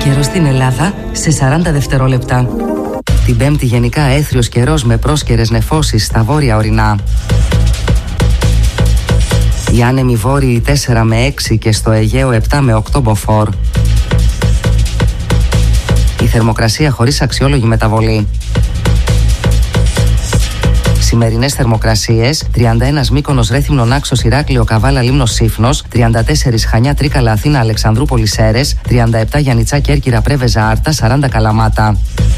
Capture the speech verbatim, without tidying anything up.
καιρός στην Ελλάδα σε σαράντα δευτερόλεπτα. Την Πέμπτη γενικά έθριος καιρός με πρόσκαιρες νεφώσεις στα βόρεια ορεινά. Οι άνεμοι βόρειοι τέσσερα με έξι και στο Αιγαίο επτά με οκτώ μποφόρ. Η θερμοκρασία χωρίς αξιόλογη μεταβολή. Σημερινές θερμοκρασίες: τριάντα ένα Μύκονος, Ρέθυμνο, Νάξος, Ηράκλειο, Καβάλα, Λίμνος, Σύφνος, τριάντα τέσσερα Χανιά, Τρίκαλα, Αθήνα, Αλεξανδρούπολη, Σέρρες, τριάντα επτά Γιαννιτσά, Κέρκυρα, Πρέβεζα, Άρτα, σαράντα Καλαμάτα.